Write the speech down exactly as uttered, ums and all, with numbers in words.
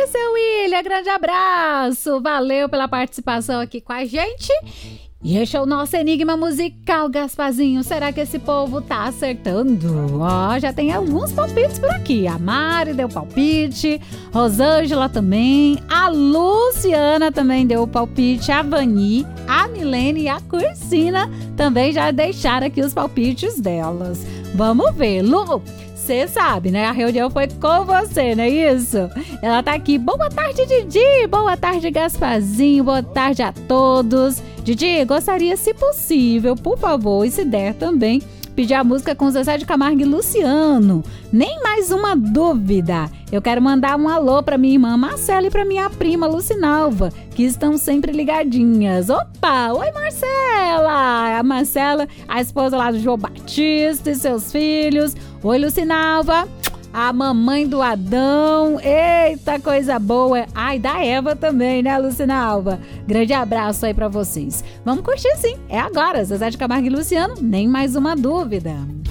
aí, seu William, grande abraço, valeu pela participação aqui com a gente. E este é o nosso enigma musical, Gasparzinho. Será que esse povo tá acertando? Ó, já tem alguns palpites por aqui. A Mari deu palpite, Rosângela também, a Luciana também deu palpite, a Vani, a Milene e a Cursina também já deixaram aqui os palpites delas. Vamos ver, Lu, você sabe, né? A reunião foi com você, não é isso? Ela tá aqui. Boa tarde, Didi. Boa tarde, Gasparzinho. Boa tarde a todos. Didi, gostaria, se possível, por favor, e se der também, pedir a música com Zezé de Camargo e Luciano. Nem mais uma dúvida. Eu quero mandar um alô para minha irmã Marcela e para minha prima Lucinalva, que estão sempre ligadinhas. Opa! Oi, Marcela! A Marcela, a esposa lá do João Batista e seus filhos. Oi, Lucinalva! A mamãe do Adão, eita, coisa boa. Ai, da Eva também, né, Lucinalva? Grande abraço aí pra vocês. Vamos curtir sim, é agora, Zezé de Camargo e Luciano, nem mais uma dúvida.